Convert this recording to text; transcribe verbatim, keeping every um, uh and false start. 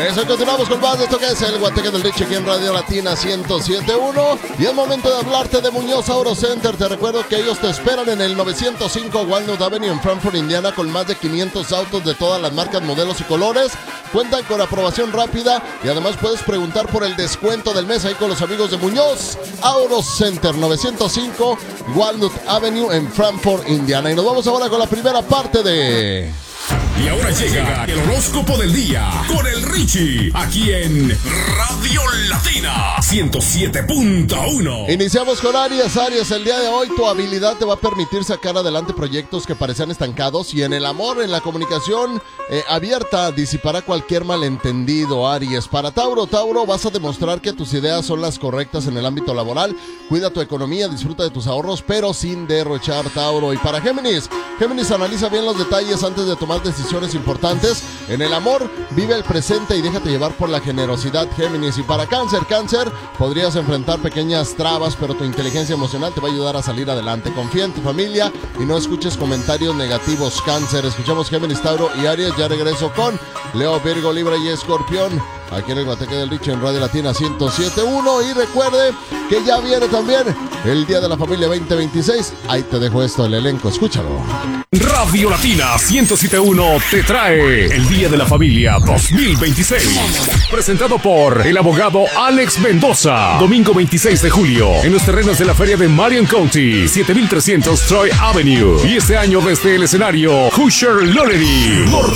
Eso, continuamos con más de esto que es el Guateque del Richie aquí en Radio Latina ciento siete punto uno. Y es momento de hablarte de Muñoz Auto Center. Te recuerdo que ellos te esperan en el novecientos cinco Walnut Avenue en Frankfort, Indiana, con más de quinientos autos de todas las marcas, modelos y colores. Cuentan con aprobación rápida y además puedes preguntar por el descuento del mes ahí con los amigos de Muñoz Auto Center, novecientos cinco Walnut Avenue en Frankfort, Indiana. Y nos vamos ahora con la primera parte de... Y ahora llega el horóscopo del día con el Richie, aquí en Radio Latina ciento siete punto uno. Iniciamos con Aries. Aries, el día de hoy tu habilidad te va a permitir sacar adelante proyectos que parecían estancados, y en el amor, en la comunicación eh, abierta, disipará cualquier malentendido. Aries. Para Tauro, Tauro, vas a demostrar que tus ideas son las correctas en el ámbito laboral. Cuida tu economía, disfruta de tus ahorros, pero sin derrochar, Tauro. Y para Géminis, Géminis, analiza bien los detalles antes de tomar decisiones importantes. En el amor, vive el presente y déjate llevar por la generosidad, Géminis. Y para Cáncer, Cáncer, podrías enfrentar pequeñas trabas, pero tu inteligencia emocional te va a ayudar a salir adelante. Confía en tu familia y no escuches comentarios negativos, Cáncer. Escuchamos Géminis, Tauro y Aries. Ya regreso con Leo, Virgo, Libra y Escorpión, aquí en el Guateque del Richie en Radio Latina ciento siete punto uno. Y recuerde que ya viene también el Día de la Familia veinte veintiséis. Ahí te dejo esto, el elenco, escúchalo. Radio Latina ciento siete punto uno te trae el Día de la Familia dos mil veintiséis. Presentado por el abogado Alex Mendoza. Domingo veintiséis de julio, en los terrenos de la feria de Marion County, siete mil trescientos Troy Avenue. Y este año desde el escenario, Hoosier Lonery, Lord